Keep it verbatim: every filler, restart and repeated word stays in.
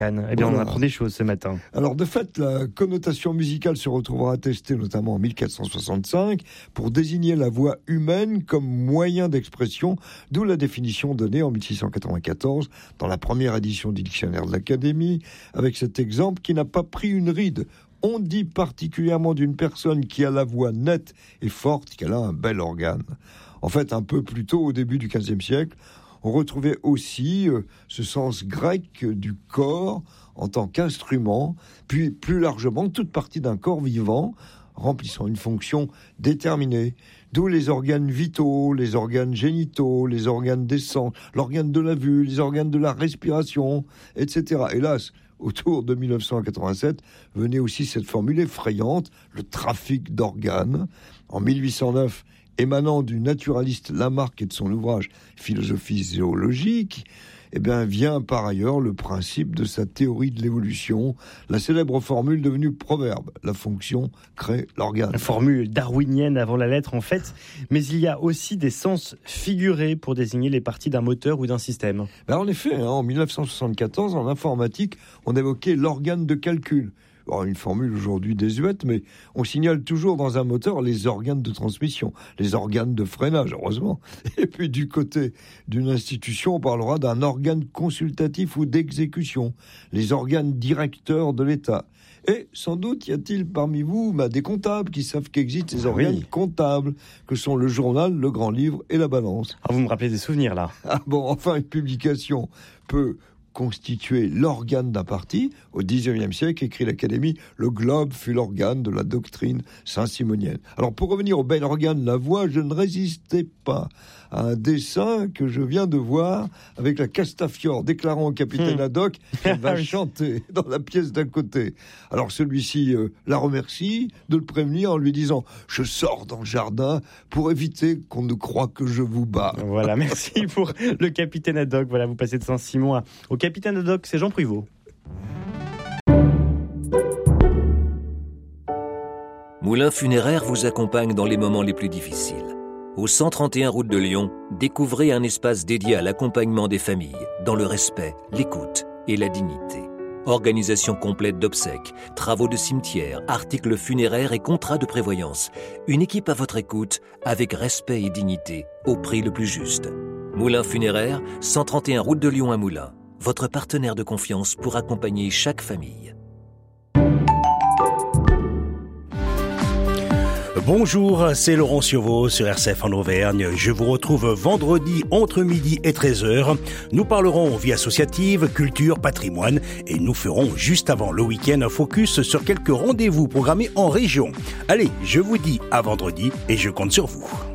Eh bien, voilà. On apprend des choses ce matin. Alors, de fait, la connotation musicale se retrouvera attestée notamment en mille quatre cent soixante-cinq pour désigner la voix humaine comme moyen d'expression, d'où la définition donnée en mille six cent quatre-vingt-quatorze dans la première édition du dictionnaire de l'Académie, avec cet exemple qui n'a pas pris une ride. On dit particulièrement d'une personne qui a la voix nette et forte qu'elle a un bel organe. En fait, un peu plus tôt, au début du quinzième siècle, on retrouvait aussi euh, ce sens grec du corps en tant qu'instrument, puis plus largement toute partie d'un corps vivant remplissant une fonction déterminée. D'où les organes vitaux, les organes génitaux, les organes des sens, l'organe de la vue, les organes de la respiration, et cetera. Hélas, autour de mille neuf cent quatre-vingt-sept, venait aussi cette formule effrayante, le trafic d'organes. En mille huit cent neuf, émanant du naturaliste Lamarck et de son ouvrage « Philosophie zoologique », eh bien, vient par ailleurs le principe de sa théorie de l'évolution, la célèbre formule devenue proverbe, la fonction crée l'organe. La formule darwinienne avant la lettre, en fait, mais il y a aussi des sens figurés pour désigner les parties d'un moteur ou d'un système. Ben en effet, hein, en mille neuf cent soixante-quatorze, en informatique, on évoquait l'organe de calcul. Bon, une formule aujourd'hui désuète, mais on signale toujours dans un moteur les organes de transmission, les organes de freinage, heureusement. Et puis du côté d'une institution, on parlera d'un organe consultatif ou d'exécution, les organes directeurs de l'État. Et sans doute y a-t-il parmi vous bah, des comptables qui savent qu'existent ces organes oui. comptables, que sont le journal, le grand livre et la balance. Ah, vous me rappelez des souvenirs là. Ah bon, enfin une publication peut constituer l'organe d'un parti. Au dix-neuvième siècle, écrit l'Académie, le globe fut l'organe de la doctrine saint-simonienne. Alors, pour revenir au bel organe, la voix, je ne résistais pas à un dessin que je viens de voir avec la Castafiore déclarant au capitaine mmh. Haddock qu'elle va chanter dans la pièce d'à côté. Alors, celui-ci euh, la remercie de le prévenir en lui disant « Je sors dans le jardin pour éviter qu'on ne croie que je vous bats. » Voilà, merci pour le capitaine Haddock. Voilà, vous passez de Saint-Simon au capitaine Haddock, c'est Jean Privot. Moulin Funéraire vous accompagne dans les moments les plus difficiles. Au cent trente et un route de Lyon, découvrez un espace dédié à l'accompagnement des familles, dans le respect, l'écoute et la dignité. Organisation complète d'obsèques, travaux de cimetière, articles funéraires et contrats de prévoyance. Une équipe à votre écoute, avec respect et dignité, au prix le plus juste. Moulin Funéraire, cent trente et un route de Lyon à Moulins. Votre partenaire de confiance pour accompagner chaque famille. Bonjour, c'est Laurent Siovaux sur R C F en Auvergne. Je vous retrouve vendredi entre midi et treize heures. Nous parlerons vie associative, culture, patrimoine et nous ferons juste avant le week-end un focus sur quelques rendez-vous programmés en région. Allez, je vous dis à vendredi et je compte sur vous.